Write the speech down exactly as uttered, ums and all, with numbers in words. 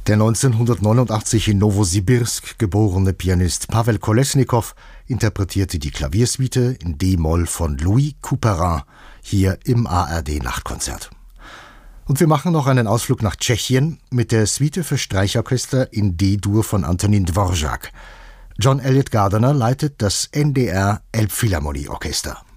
Der neunzehnhundertneunundachtzig in Nowosibirsk geborene Pianist Pawel Kolesnikow interpretierte die Klaviersuite in D-Moll von Louis Couperin hier im A R D-Nachtkonzert. Und wir machen noch einen Ausflug nach Tschechien mit der Suite für Streichorchester in D-Dur von Antonín Dvořák. John Elliott Gardiner leitet das N D R Elbphilharmonie Orchester.